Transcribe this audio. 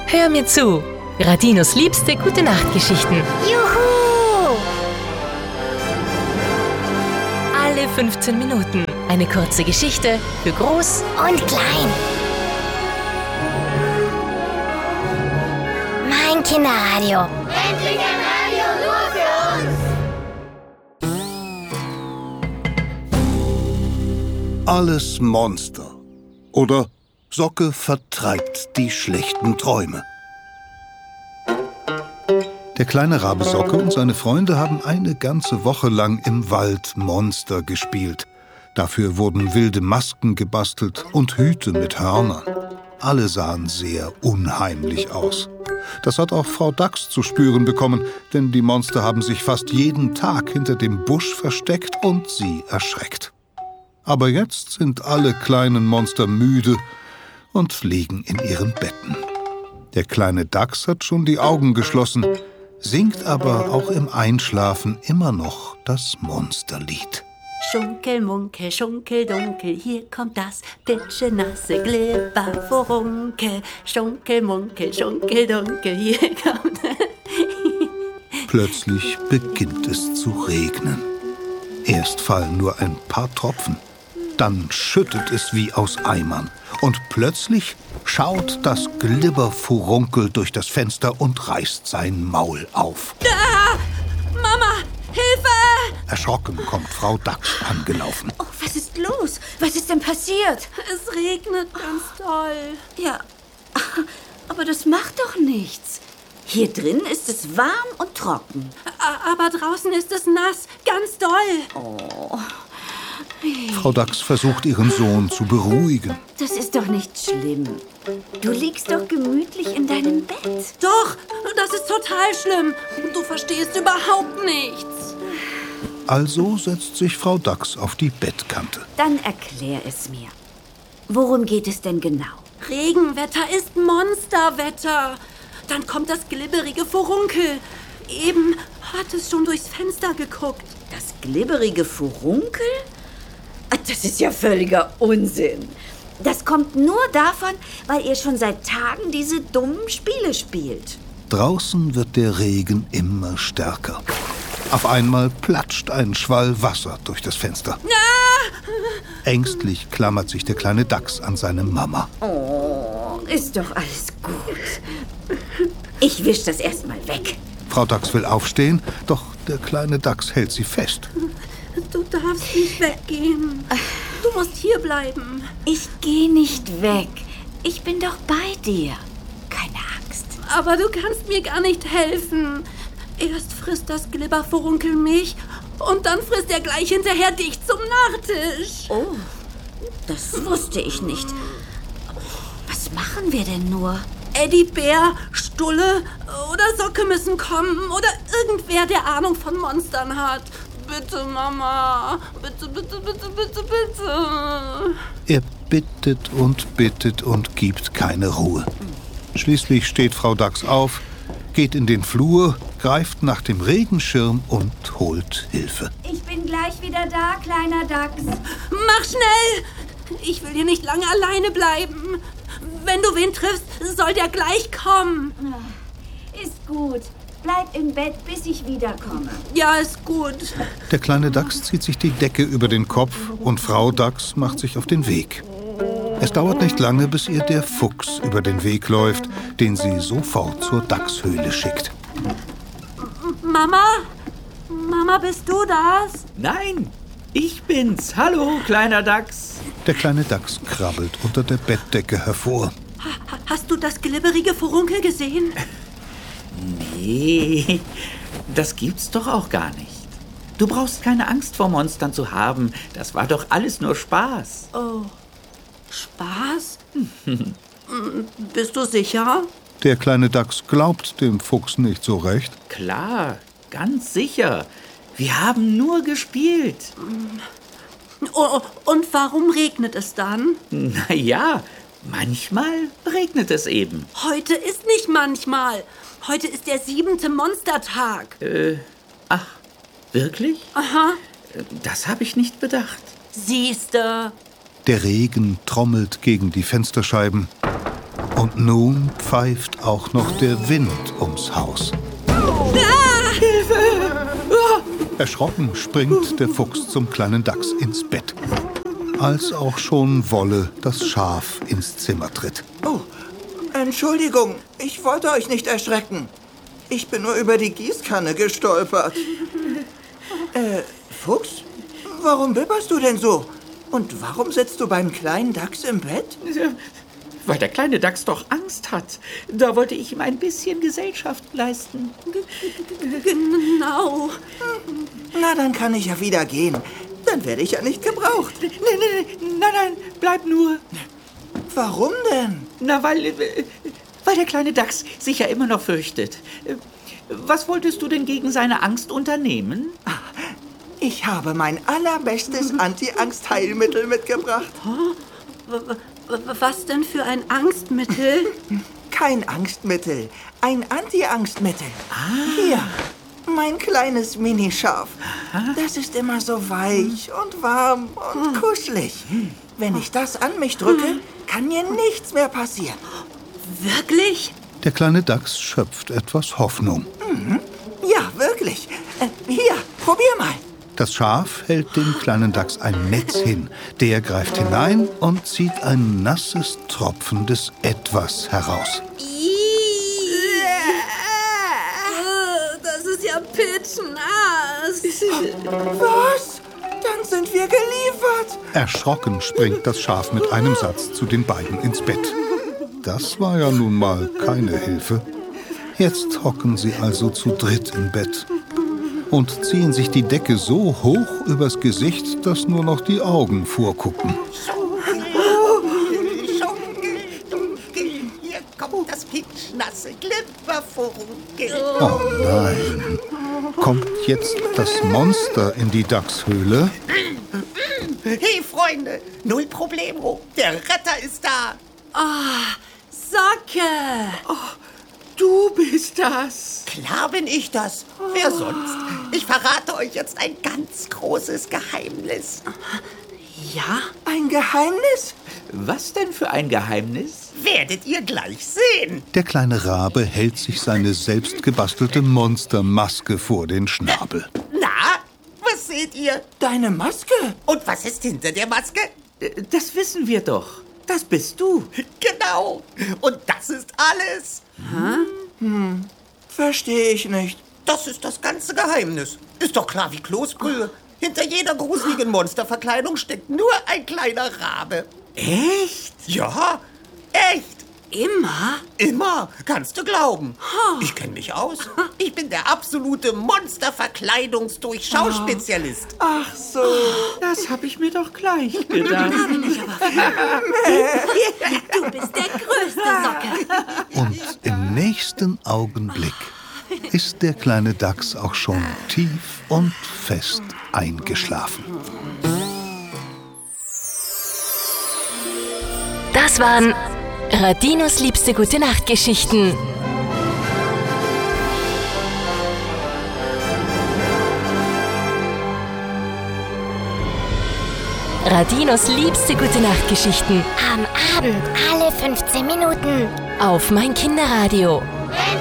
Hör mir zu. Radinos liebste Gute-Nacht-Geschichten. Juhu! Alle 15 Minuten. Eine kurze Geschichte für Groß Und klein. Mein Kinderradio. Endlich ein Radio nur für uns! Alles Monster. Oder Socke vertreibt die schlechten Träume. Der kleine Rabe Socke und seine Freunde haben eine ganze Woche lang im Wald Monster gespielt. Dafür wurden wilde Masken gebastelt und Hüte mit Hörnern. Alle sahen sehr unheimlich aus. Das hat auch Frau Dachs zu spüren bekommen, denn die Monster haben sich fast jeden Tag hinter dem Busch versteckt und sie erschreckt. Aber jetzt sind alle kleinen Monster müde und liegen in ihren Betten. Der kleine Dachs hat schon die Augen geschlossen, singt aber auch im Einschlafen immer noch das Monsterlied. Schunkel, munkel, schunkel, dunkel, hier kommt das pitschenasse Glibberfurunkel. Schunkel, munkel, schunkel, dunkel, hier kommt... Plötzlich beginnt es zu regnen. Erst fallen nur ein paar Tropfen, dann schüttet es wie aus Eimern. Und plötzlich schaut das Glibberfurunkel durch das Fenster und reißt sein Maul auf. Mama, Hilfe! Erschrocken kommt Frau Dachs angelaufen. Oh, was ist los? Was ist denn passiert? Es regnet ganz doll. Ja, aber das macht doch nichts. Hier drin ist es warm und trocken. Aber draußen ist es nass, ganz doll. Oh. Frau Dachs versucht, ihren Sohn zu beruhigen. Das ist doch nicht schlimm. Du liegst doch gemütlich in deinem Bett. Doch, das ist total schlimm. Du verstehst überhaupt nichts. Also setzt sich Frau Dachs auf die Bettkante. Dann erklär es mir. Worum geht es denn genau? Regenwetter ist Monsterwetter. Dann kommt das glibberige Furunkel. Eben hat es schon durchs Fenster geguckt. Das glibberige Furunkel? Das ist ja völliger Unsinn. Das kommt nur davon, weil ihr schon seit Tagen diese dummen Spiele spielt. Draußen wird der Regen immer stärker. Auf einmal platscht ein Schwall Wasser durch das Fenster. Ängstlich klammert sich der kleine Dachs an seine Mama. Oh, ist doch alles gut. Ich wisch das erstmal weg. Frau Dachs will aufstehen, doch der kleine Dachs hält sie fest. Du darfst nicht weggehen. Du musst hier bleiben. Ich gehe nicht weg. Ich bin doch bei dir. Keine Angst. Aber du kannst mir gar nicht helfen. Erst frisst das Glibberfurunkel mich und dann frisst er gleich hinterher dich zum Nachtisch. Oh, das wusste ich nicht. Was machen wir denn nur? Eddie Bär, Stulle oder Socke müssen kommen oder irgendwer, der Ahnung von Monstern hat. Bitte, Mama. Bitte, bitte, bitte, bitte, bitte. Er bittet und gibt keine Ruhe. Schließlich steht Frau Dachs auf, geht in den Flur, greift nach dem Regenschirm und holt Hilfe. Ich bin gleich wieder da, kleiner Dachs. Mach schnell! Ich will hier nicht lange alleine bleiben. Wenn du wen triffst, soll der gleich kommen. Ist gut. Bleib im Bett, bis ich wiederkomme. Ja, ist gut. Der kleine Dachs zieht sich die Decke über den Kopf und Frau Dachs macht sich auf den Weg. Es dauert nicht lange, bis ihr der Fuchs über den Weg läuft, den sie sofort zur Dachshöhle schickt. Mama? Mama, bist du das? Nein, ich bin's. Hallo, kleiner Dachs. Der kleine Dachs krabbelt unter der Bettdecke hervor. Hast du das glibberige Furunkel gesehen? Nee, das gibt's doch auch gar nicht. Du brauchst keine Angst vor Monstern zu haben. Das war doch alles nur Spaß. Oh, Spaß? Bist du sicher? Der kleine Dachs glaubt dem Fuchs nicht so recht. Klar, ganz sicher. Wir haben nur gespielt. Oh, und warum regnet es dann? Na ja, manchmal regnet es eben. Heute ist nicht manchmal. Heute ist der 7. Monstertag. Ach, wirklich? Aha. Das habe ich nicht bedacht. Siehste. Der Regen trommelt gegen die Fensterscheiben Und nun pfeift auch noch der Wind ums Haus. Erschrocken springt der Fuchs zum kleinen Dachs ins Bett, als auch schon Wolle, das Schaf, ins Zimmer tritt. Oh, Entschuldigung, ich wollte euch nicht erschrecken. Ich bin nur über die Gießkanne gestolpert. Fuchs, warum bibberst du denn so? Und warum sitzt du beim kleinen Dachs im Bett? Weil der kleine Dachs doch Angst hat. Da wollte ich ihm ein bisschen Gesellschaft leisten. Genau. Na, dann kann ich ja wieder gehen. Dann werde ich ja nicht gebraucht. Nein, bleib nur. Warum denn? Na, weil der kleine Dachs sich ja immer noch fürchtet. Was wolltest du denn gegen seine Angst unternehmen? Ich habe mein allerbestes Anti-Angst-Heilmittel mitgebracht. Was denn für ein Angstmittel? Kein Angstmittel, ein Anti-Angstmittel. Hier, mein kleines Minischaf. Das ist immer so weich und warm und kuschelig. Wenn ich das an mich drücke, kann mir nichts mehr passieren. Wirklich? Der kleine Dachs schöpft etwas Hoffnung. Ja, wirklich. Hier, probier mal. Das Schaf hält dem kleinen Dachs ein Netz hin. Der greift hinein und zieht ein nasses, tropfendes Etwas heraus. Das ist ja pitschnass. Was? Dann sind wir geliefert. Erschrocken springt das Schaf mit einem Satz zu den beiden ins Bett. Das war ja nun mal keine Hilfe. Jetzt hocken sie also zu dritt im Bett und ziehen sich die Decke so hoch übers Gesicht, dass nur noch die Augen vorgucken. Hier kommt das pitschnasse Glibberfunkel. Oh nein. Kommt jetzt das Monster in die Dachshöhle? Hey, Freunde, null Problemo. Der Retter ist da. Socke. Du bist das. Klar bin ich das. Wer sonst? Ich verrate euch jetzt ein ganz großes Geheimnis. Ja? Ein Geheimnis? Was denn für ein Geheimnis? Werdet ihr gleich sehen. Der kleine Rabe hält sich seine selbst gebastelte Monstermaske vor den Schnabel. Na, was seht ihr? Deine Maske? Und was ist hinter der Maske? Das wissen wir doch. Das bist du. Genau. Und das ist alles. Verstehe ich nicht. Das ist das ganze Geheimnis. Ist doch klar wie Kloßbrühe. Hinter jeder gruseligen Monsterverkleidung steckt nur ein kleiner Rabe. Echt? Ja, echt. Immer? Immer, kannst du glauben. Ich kenne mich aus. Ich bin der absolute Monsterverkleidungsdurchschauspezialist. Ach so. Das habe ich mir doch gleich gedacht. Du bist der größte Socke. Und im nächsten Augenblick ist der kleine Dachs auch schon tief und fest eingeschlafen. Das waren Radinos liebste Gute-Nacht-Geschichten. Radinos liebste Gute-Nacht-Geschichten. Am Abend alle 15 Minuten. Auf mein Kinderradio.